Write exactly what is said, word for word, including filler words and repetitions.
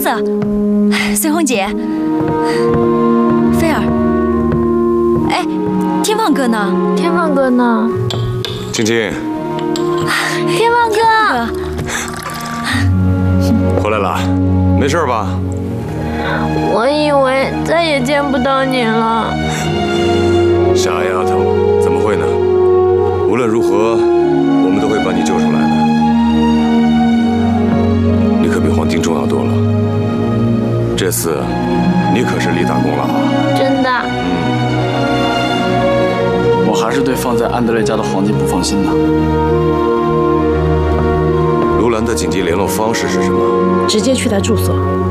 子，随红姐，菲儿，哎，天放哥呢？ 天放哥呢？ 青青， 天放哥， 回来了，没事吧？ 我以为再也见不到你了。 傻丫头，怎么会呢？无论如何，我们都会把你救出来的。你可比黄金重要多了。这次，你可是立大功了啊！ 真的。 我还是对放在安德烈家的黄金不放心呢。 卢兰的紧急联络方式是什么？ 直接去他住所。